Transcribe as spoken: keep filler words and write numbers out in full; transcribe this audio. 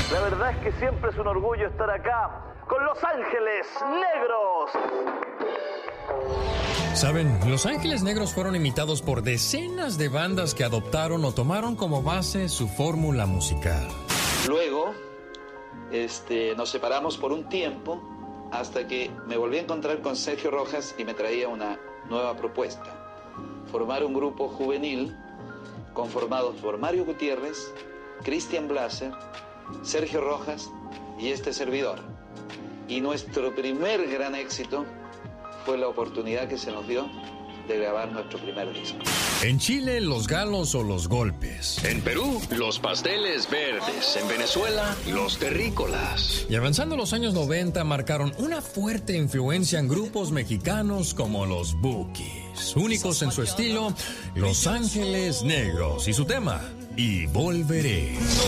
La verdad es que siempre es un orgullo estar acá con Los Ángeles Negros. Saben, Los Ángeles Negros fueron imitados por decenas de bandas que adoptaron o tomaron como base su fórmula musical. Luego, este, nos separamos por un tiempo hasta que me volví a encontrar con Sergio Rojas y me traía una nueva propuesta. Formar un grupo juvenil conformado por Mario Gutiérrez, Cristian Blaser, Sergio Rojas y este servidor. Y nuestro primer gran éxito fue la oportunidad que se nos dio de grabar nuestro primer disco. En Chile, los galos o los golpes. En Perú, los pasteles verdes. En Venezuela, los terrícolas. Y avanzando los años noventa, marcaron una fuerte influencia en grupos mexicanos como los Bukis. Únicos en su estilo, Los Ángeles Negros. Y su tema, Y Volveré.